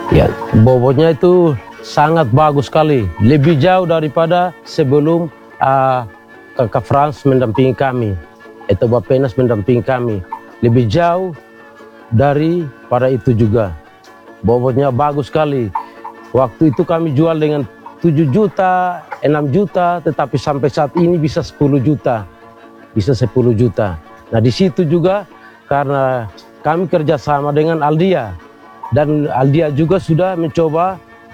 Ya, bobotnya itu sangat bagus sekali, lebih jauh daripada sebelum Kakak Frans mendampingi kami, atau Bappenas mendampingi kami, lebih jauh daripada itu juga. Bobotnya bagus sekali. Waktu itu kami jual dengan 7 juta, 6 juta, tetapi sampai saat ini bisa 10 juta. Bisa 10 juta. Nah, di situ juga karena kami kerjasama dengan Aldia, dan Aldia juga sudah mencoba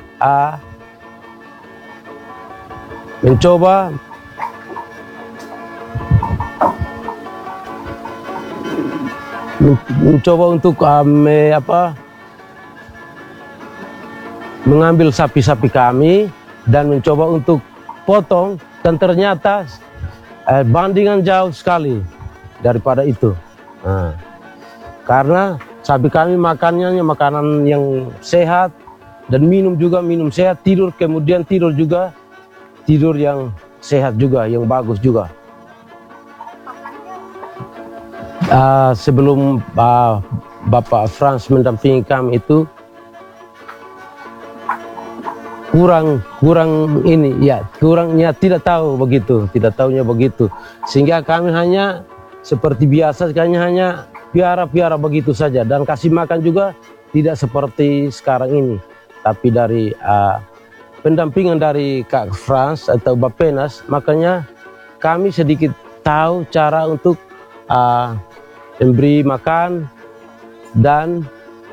untuk mengambil sapi-sapi kami dan mencoba untuk potong, dan ternyata bandingan jauh sekali daripada itu. Nah, karena sapi kami makannya makanan yang sehat, dan minum juga minum sehat, tidur kemudian tidur juga tidur yang sehat juga, yang bagus juga. Sebelum Bapak Frans mendampingi kami itu kurangnya tidak tahunya begitu, sehingga kami hanya seperti biasa, hanya piara begitu saja, dan kasih makan juga tidak seperti sekarang ini, tapi dari pendampingan dari Kak Frans atau Bappenas, makanya kami sedikit tahu cara untuk memberi makan dan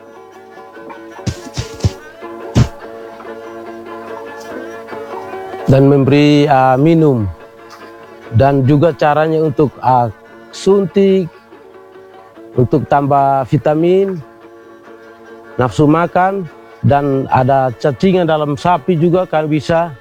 memberi minum, dan juga caranya untuk suntik, untuk tambah vitamin, nafsu makan, dan ada cacingan dalam sapi juga kami bisa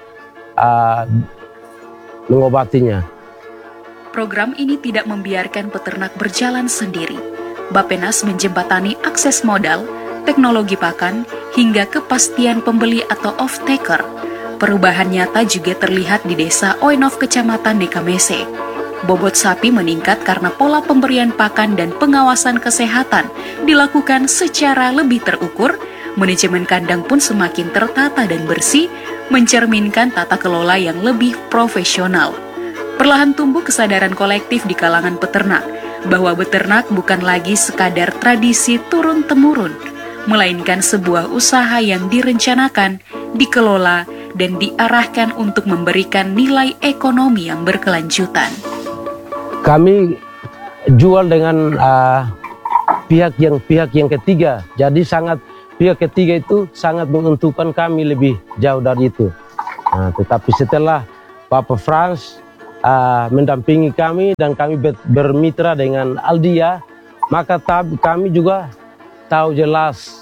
mengobatinya. Program ini tidak membiarkan peternak berjalan sendiri. Bappenas menjembatani akses modal, teknologi pakan, hingga kepastian pembeli atau off-taker. Perubahan nyata juga terlihat di desa Oenov, Kecamatan Nekamese. Bobot sapi meningkat karena pola pemberian pakan dan pengawasan kesehatan dilakukan secara lebih terukur. Manajemen kandang pun semakin tertata dan bersih, mencerminkan tata kelola yang lebih profesional. Perlahan tumbuh kesadaran kolektif di kalangan peternak bahwa beternak bukan lagi sekadar tradisi turun-temurun, melainkan sebuah usaha yang direncanakan, dikelola, dan diarahkan untuk memberikan nilai ekonomi yang berkelanjutan. Kami jual dengan pihak yang ketiga, jadi pihak ketiga itu sangat menguntungkan kami lebih jauh dari itu. Nah, tetapi setelah Bapak Frans mendampingi kami dan kami bermitra dengan Aldia, maka kami juga tahu jelas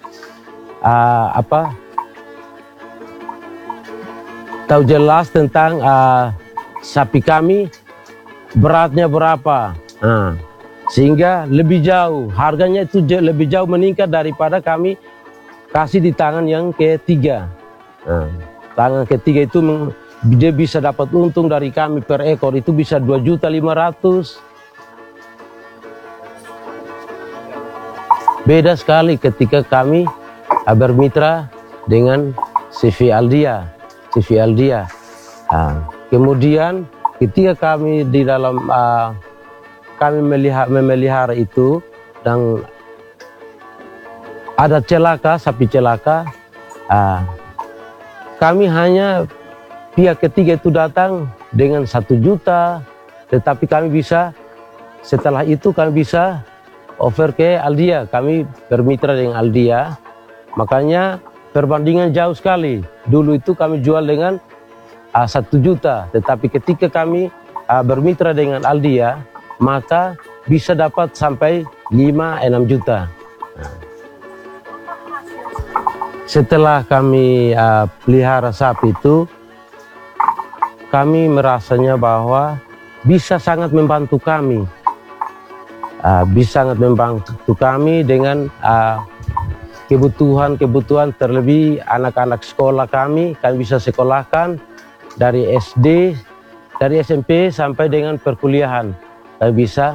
tentang sapi kami beratnya berapa, sehingga lebih jauh harganya itu lebih jauh meningkat daripada kami kasih di tangan yang ketiga. Tangan ketiga itu dia bisa dapat untung dari kami per ekor itu bisa 2.500.000. Beda sekali ketika kami bermitra dengan CV Aldia. Kemudian ketika kami di dalam kami memelihara itu dan ada sapi celaka, kami hanya pihak ketiga itu datang dengan 1 juta, tetapi kami bisa setelah itu kami bisa offer ke Aldia, kami bermitra dengan Aldia, makanya perbandingan jauh sekali. Dulu itu kami jual dengan 1 juta, tetapi ketika kami bermitra dengan Aldia, maka bisa dapat sampai 5-6 juta. Setelah kami pelihara sapi itu, kami merasanya bahwa bisa sangat membantu kami. Dengan kebutuhan terlebih anak-anak sekolah kami bisa sekolahkan dari SD, dari SMP sampai dengan perkuliahan. Kami bisa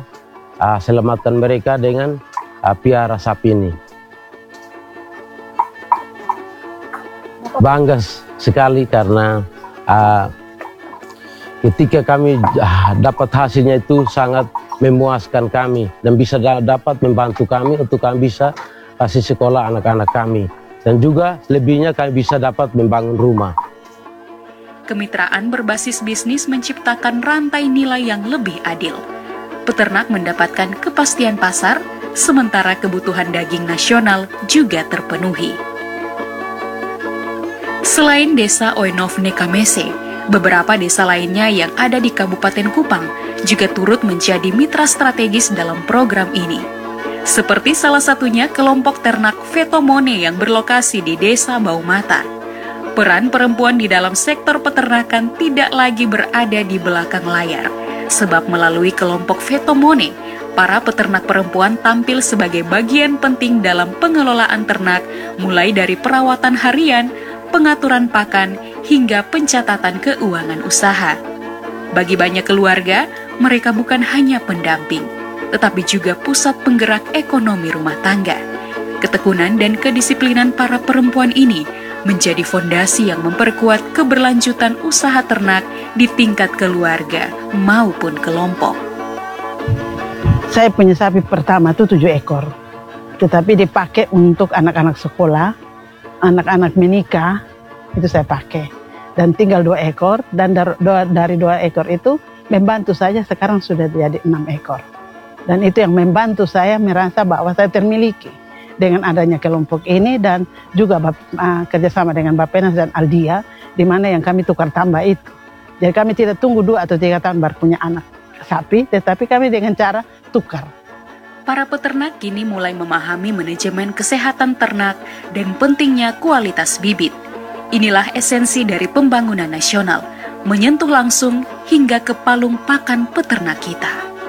selamatkan mereka dengan piara sapi ini. bangga sekali karena ketika kami dapat hasilnya itu sangat memuaskan kami dan bisa dapat membantu kami untuk kami bisa kasih sekolah anak-anak kami, dan juga lebihnya kami bisa dapat membangun rumah. Kemitraan berbasis bisnis menciptakan rantai nilai yang lebih adil. Peternak mendapatkan kepastian pasar, sementara kebutuhan daging nasional juga terpenuhi. Selain desa Oenov Nekamese, beberapa desa lainnya yang ada di Kabupaten Kupang juga turut menjadi mitra strategis dalam program ini. Seperti salah satunya kelompok ternak Vetomone yang berlokasi di Desa Baumata. Peran perempuan di dalam sektor peternakan tidak lagi berada di belakang layar, sebab melalui kelompok Vetomone, para peternak perempuan tampil sebagai bagian penting dalam pengelolaan ternak, mulai dari perawatan harian, pengaturan pakan, hingga pencatatan keuangan usaha. Bagi banyak keluarga, mereka bukan hanya pendamping, tetapi juga pusat penggerak ekonomi rumah tangga. Ketekunan dan kedisiplinan para perempuan ini menjadi fondasi yang memperkuat keberlanjutan usaha ternak di tingkat keluarga maupun kelompok. Saya punya sapi pertama itu 7 ekor, tetapi dipakai untuk anak-anak sekolah, anak-anak menikah, itu saya pakai. Dan tinggal 2 ekor, dan dari 2 ekor itu membantu saja sekarang sudah jadi 6 ekor. Dan itu yang membantu saya merasa bahwa saya termiliki dengan adanya kelompok ini, dan juga kerjasama dengan Bappenas dan Aldia, di mana yang kami tukar tambah itu. Jadi kami tidak tunggu 2 atau 3 tahun baru punya anak sapi, tetapi kami dengan cara tukar. Para peternak kini mulai memahami manajemen kesehatan ternak dan pentingnya kualitas bibit. Inilah esensi dari pembangunan nasional, menyentuh langsung hingga ke palung pakan peternak kita.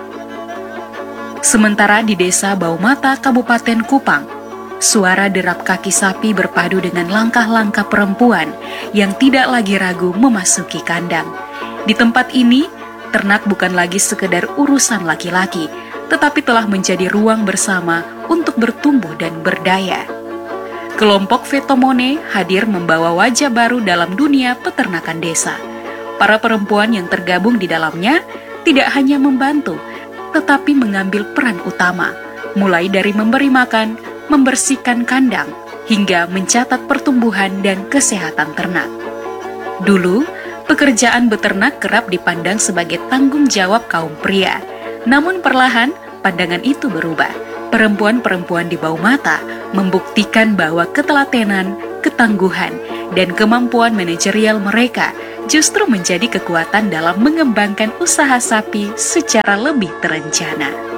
Sementara di Desa Baumata, Kabupaten Kupang, suara derap kaki sapi berpadu dengan langkah-langkah perempuan yang tidak lagi ragu memasuki kandang. Di tempat ini, ternak bukan lagi sekedar urusan laki-laki, tetapi telah menjadi ruang bersama untuk bertumbuh dan berdaya. Kelompok Vetomone hadir membawa wajah baru dalam dunia peternakan desa. Para perempuan yang tergabung di dalamnya tidak hanya membantu, tetapi mengambil peran utama, mulai dari memberi makan, membersihkan kandang, hingga mencatat pertumbuhan dan kesehatan ternak. Dulu, pekerjaan beternak kerap dipandang sebagai tanggung jawab kaum pria. Namun perlahan, pandangan itu berubah. Perempuan-perempuan di Baumata membuktikan bahwa ketelatenan, ketangguhan, dan kemampuan manajerial mereka justru menjadi kekuatan dalam mengembangkan usaha sapi secara lebih terencana.